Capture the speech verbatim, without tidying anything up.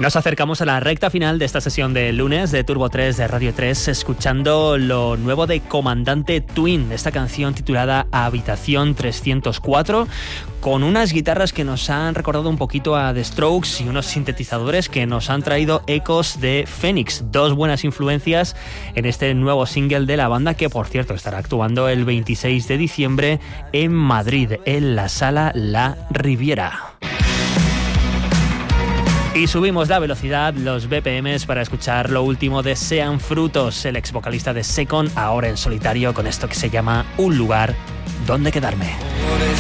Nos acercamos a la recta final de esta sesión de lunes de Turbo tres de Radio tres, escuchando lo nuevo de Comandante Twin, esta canción titulada Habitación trescientos cuatro, con unas guitarras que nos han recordado un poquito a The Strokes y unos sintetizadores que nos han traído ecos de Phoenix, dos buenas influencias en este nuevo single de la banda, que por cierto estará actuando el veintiséis de diciembre en Madrid, en la Sala La Riviera. Y subimos la velocidad, los B P Ms, para escuchar lo último de Sean Frutos, el ex vocalista de Second, ahora en solitario, con esto que se llama Un lugar donde quedarme. Por